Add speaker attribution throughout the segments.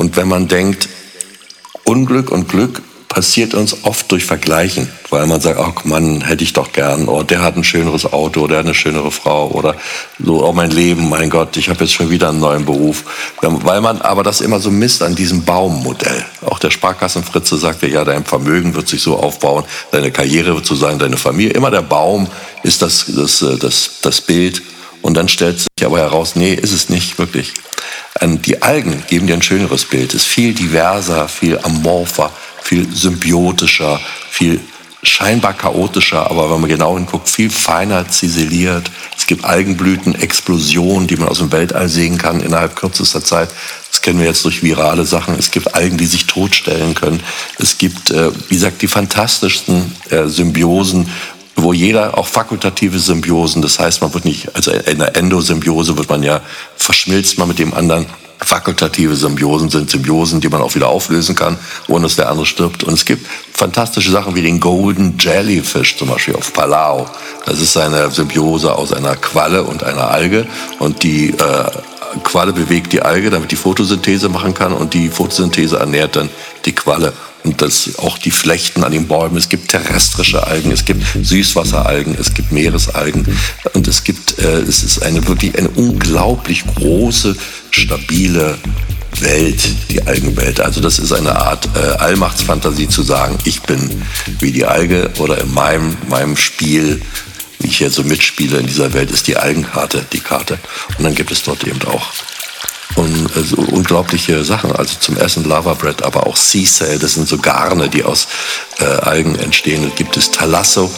Speaker 1: Und wenn man denkt, Unglück und Glück passiert uns oft durch Vergleichen, weil man sagt, ach Mann, hätte ich doch gern, oder der hat ein schöneres Auto, der hat eine schönere Frau, oder so, oh mein Leben, mein Gott, ich habe jetzt schon wieder einen neuen Beruf. Weil man aber das immer so misst an diesem Baummodell. Auch der Sparkassenfritze sagte, ja, dein Vermögen wird sich so aufbauen, deine Karriere wird so sein, deine Familie. Immer der Baum ist das Bild. Und dann stellt sich aber heraus, nee, ist es nicht wirklich. Die Algen geben dir ein schöneres Bild. Es ist viel diverser, viel amorpher, viel symbiotischer, viel scheinbar chaotischer, aber wenn man genau hinguckt, viel feiner ziseliert. Es gibt Algenblüten, Explosionen, die man aus dem Weltall sehen kann innerhalb kürzester Zeit. Das kennen wir jetzt durch virale Sachen. Es gibt Algen, die sich totstellen können. Es gibt, wie gesagt, die fantastischsten Symbiosen, wo jeder, auch fakultative Symbiosen, das heißt, man wird nicht, also in der Endosymbiose wird man ja, verschmilzt man mit dem anderen. Fakultative Symbiosen sind Symbiosen, die man auch wieder auflösen kann, ohne dass der andere stirbt. Und es gibt fantastische Sachen wie den Golden Jellyfish, zum Beispiel auf Palau. Das ist eine Symbiose aus einer Qualle und einer Alge. Und die Qualle bewegt die Alge, damit die Photosynthese machen kann. Und die Photosynthese ernährt dann die Qualle. Und das auch die Flechten an den Bäumen. Es gibt terrestrische Algen, es gibt Süßwasseralgen, es gibt Meeresalgen. Und es ist wirklich eine unglaublich große, stabile Welt, die Algenwelt. Also das ist eine Art Allmachtsfantasie zu sagen, ich bin wie die Alge, oder in meinem Spiel, wie ich hier so mitspiele in dieser Welt, ist die Algenkarte die Karte. Und dann gibt es dort eben auch so unglaubliche Sachen, also zum Essen Lava Bread, aber auch Sea Cell, das sind so Garne, die aus Algen entstehen. Es gibt Thalasso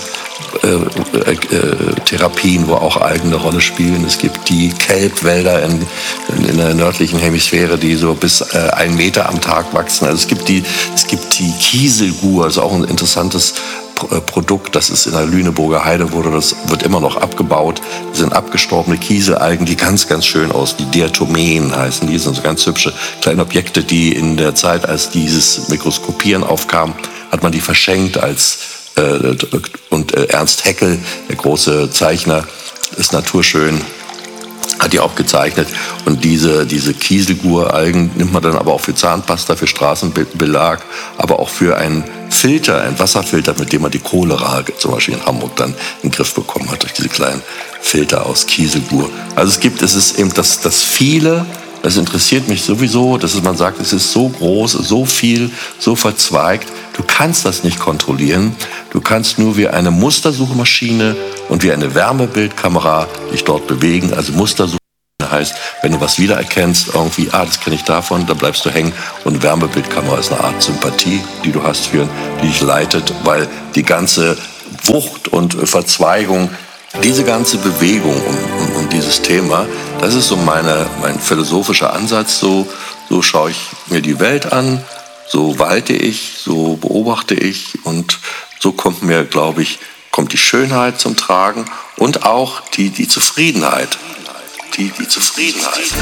Speaker 1: Therapien, wo auch Algen eine Rolle spielen. Es gibt die Kelbwälder in der nördlichen Hemisphäre, die so bis 1 Meter am Tag wachsen. Also es gibt die Kieselgur, also auch ein interessantes Produkt, das ist in der Lüneburger Heide, das wird immer noch abgebaut. Das sind abgestorbene Kieselalgen, die ganz, ganz schön aus, die Diatomeen heißen. Die sind so ganz hübsche kleine Objekte, die in der Zeit, als dieses Mikroskopieren aufkam, hat man die verschenkt und Ernst Haeckel, der große Zeichner, ist naturschön, hat die auch gezeichnet. Und diese Kieselgur-Algen nimmt man dann aber auch für Zahnpasta, für Straßenbelag, aber auch für einen Filter, einen Wasserfilter, mit dem man die Cholera zum Beispiel in Hamburg dann in den Griff bekommen hat, durch diese kleinen Filter aus Kieselgur. Also es ist eben das Viele, das interessiert mich sowieso, dass man sagt, es ist so groß, so viel, so verzweigt. Du kannst das nicht kontrollieren. Du kannst nur wie eine Mustersuchmaschine und wie eine Wärmebildkamera dich dort bewegen. Also Mustersuchmaschine heißt, wenn du was wiedererkennst, irgendwie, das kenne ich davon, dann bleibst du hängen. Und Wärmebildkamera ist eine Art Sympathie, die du hast, die dich leitet, weil die ganze Wucht und Verzweigung, diese ganze Bewegung um dieses Thema, das ist so mein philosophischer Ansatz. So schaue ich mir die Welt an, so walte ich, so beobachte ich, und so kommt die Schönheit zum Tragen und auch die Zufriedenheit. Die Zufriedenheit.